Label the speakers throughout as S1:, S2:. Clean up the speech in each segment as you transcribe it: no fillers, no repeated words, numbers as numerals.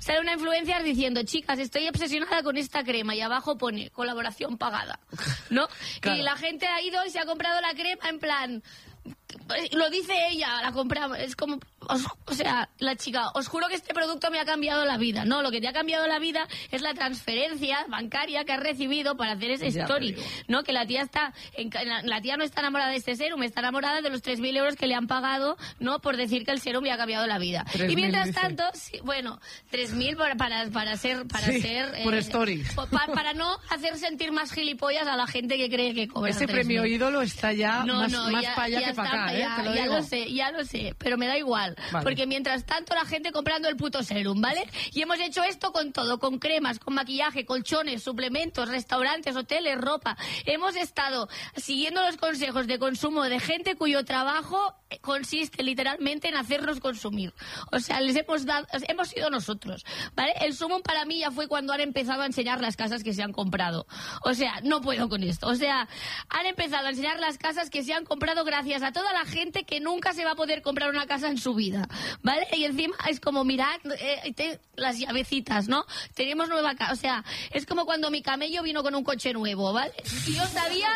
S1: sale una influencer diciendo, chicas, estoy obsesionada con esta crema, y abajo pone colaboración pagada, ¿no? Claro. Y la gente ha ido y se ha comprado la crema en plan... Lo dice ella, la compramos. Es como, o sea, la chica, os juro que este producto me ha cambiado la vida. No, lo que te ha cambiado la vida es la transferencia bancaria que has recibido para hacer esa story. No, que la tía la tía no está enamorada de este serum, está enamorada de los 3.000 euros que le han pagado, no, por decir que el serum le ha cambiado la vida. Y mientras tanto, sí, bueno, 3.000 para ser
S2: por story.
S1: Para no hacer sentir más gilipollas a la gente que cree que cobra.
S2: Ese premio ídolo está ya más para allá que para acá.
S1: Ya lo sé, pero me da igual, vale. Porque mientras tanto la gente comprando el puto serum, ¿vale? Y hemos hecho esto con todo, con cremas, con maquillaje, colchones, suplementos, restaurantes, hoteles, ropa. Hemos estado siguiendo los consejos de consumo de gente cuyo trabajo consiste literalmente en hacernos consumir. O sea, hemos sido nosotros, ¿vale? El sumum para mí ya fue cuando han empezado a enseñar las casas que se han comprado. O sea, no puedo con esto. O sea, han empezado a enseñar las casas que se han comprado gracias a toda la gente que nunca se va a poder comprar una casa en su vida, ¿vale? Y encima es como, mirad, las llavecitas, ¿no? Tenemos nueva casa. O sea, es como cuando mi camello vino con un coche nuevo, ¿vale? Y yo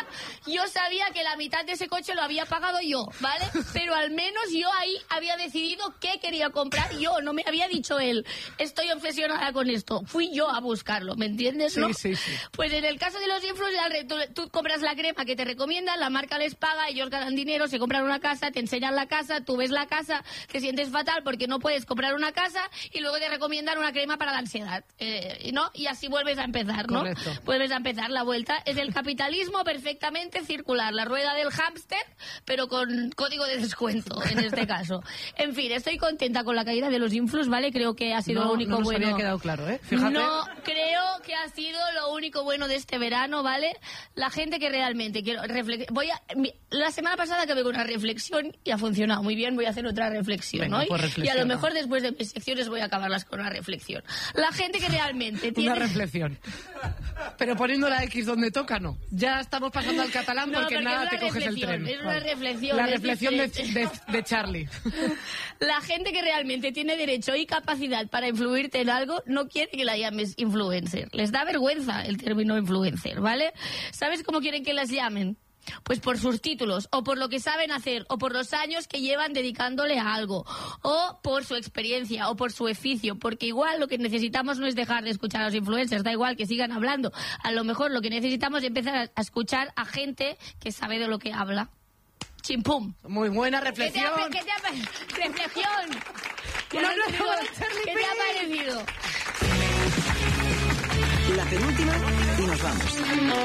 S1: sabía que la mitad de ese coche lo había pagado yo, ¿vale? Pero al menos yo ahí había decidido qué quería comprar yo, no me había dicho él, estoy obsesionada con esto, fui yo a buscarlo, ¿me entiendes? ¿No?
S2: Sí.
S1: Pues en el caso de los influencers, tú compras la crema que te recomiendan, la marca les paga, ellos ganan dinero, se compran una casa, te enseñan la casa, tú ves la casa, te sientes fatal porque no puedes comprar una casa y luego te recomiendan una crema para la ansiedad, ¿no? Y así vuelves a empezar, ¿no?
S2: Correcto.
S1: Vuelves a empezar, la vuelta es el capitalismo perfectamente circular, la rueda del hámster, pero con código de descuento, en este caso. En fin, estoy contenta con la caída de los influx, ¿vale? Creo que ha sido lo único bueno.
S2: No nos había quedado claro, ¿eh? Fíjate.
S1: No, creo que ha sido lo único bueno de este verano, ¿vale? La gente que realmente quiero la semana pasada acabé con una reflexión y ha funcionado muy bien, voy a hacer otra reflexión.
S2: Venga,
S1: hoy.
S2: pues
S1: Y a lo mejor después de mis secciones voy a acabarlas con una reflexión. La gente que realmente tiene...
S2: Una reflexión. Pero poniendo la X donde toca, no. Ya estamos pasando al catalán porque nada te coges el tren.
S1: Es una reflexión.
S2: La reflexión de Charlie.
S1: La gente que realmente tiene derecho y capacidad para influirte en algo no quiere que la llames influencer. Les da vergüenza el término influencer, ¿vale? ¿Sabes cómo quieren que las llamen? Pues por sus títulos, o por lo que saben hacer, o por los años que llevan dedicándole a algo, o por su experiencia, o por su oficio, porque igual lo que necesitamos no es dejar de escuchar a los influencers, da igual que sigan hablando, a lo mejor lo que necesitamos es empezar a escuchar a gente que sabe de lo que habla. Chimpum.
S2: Muy buena reflexión.
S1: ¿Qué te ha reflexión? ¿Qué te ha parecido?
S3: La penúltima y nos vamos.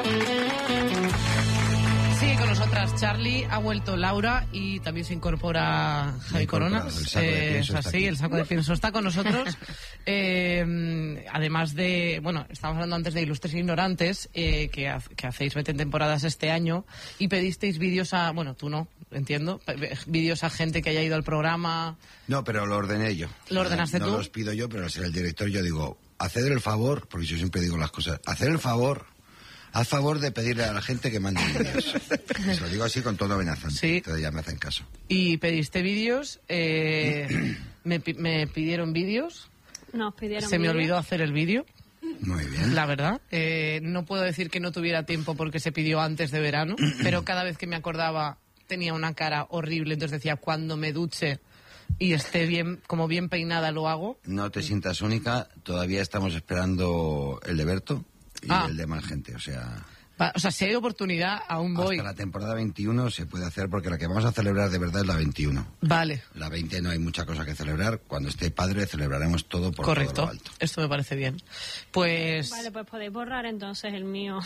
S2: Sigue con nosotras Charlie, ha vuelto Laura y también se incorpora Javi Corona. El saco de pienso está con nosotros. Además de, bueno, estábamos hablando antes de Ilustres Ignorantes, que hacéis 20 temporadas este año y pedisteis vídeos a, bueno, tú no, entiendo, vídeos a gente que haya ido al programa.
S4: No, pero lo ordené yo.
S2: ¿Lo ordenaste tú?
S4: No los pido yo, pero al ser el director yo digo, haced el favor, porque yo siempre digo las cosas, haz favor de pedirle a la gente que mande vídeos. Se lo digo así con toda amenaza.
S2: Sí.
S4: Entonces ya me hacen caso.
S2: Y pediste vídeos, me pidieron vídeos.
S5: Nos pidieron
S2: Se me olvidó hacer el vídeo.
S4: Muy bien.
S2: La verdad. No puedo decir que no tuviera tiempo porque se pidió antes de verano, pero cada vez que me acordaba tenía una cara horrible, entonces decía, cuando me duche y esté bien, como bien peinada, lo hago.
S4: No te sientas única, todavía estamos esperando el de Berto y el de más gente, o sea...
S2: O sea, si hay oportunidad, aún voy.
S4: Hasta la temporada 21 se puede hacer, porque la que vamos a celebrar de verdad es la 21.
S2: Vale.
S4: La 20 no hay mucha cosa que celebrar. Cuando esté padre celebraremos todo por
S2: Correcto.
S4: todo lo alto.
S2: Esto me parece bien. Pues...
S5: Vale, pues podéis borrar entonces el mío.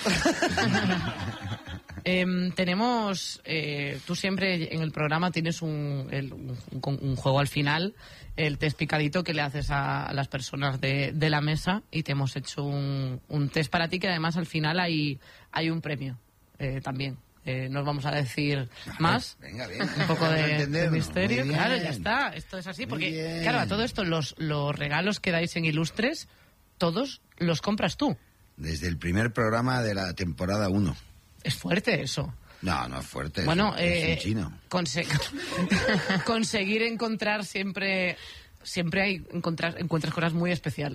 S2: Tenemos... tú siempre en el programa tienes un juego al final, el test picadito que le haces a las personas de la mesa, y te hemos hecho un test para ti que además al final hay un premio también. Nos vamos a decir más.
S4: Venga, bien.
S2: Un poco de misterio. Claro, ya está. Esto es así.
S4: Muy
S2: Porque,
S4: bien.
S2: claro, a todo esto, los regalos que dais en Ilustres, todos los compras tú.
S4: Desde el primer programa de la temporada 1.
S2: Es fuerte eso.
S4: No es fuerte.
S2: Bueno,
S4: es un chino.
S2: Conseguir encontrar siempre encuentras cosas muy especiales.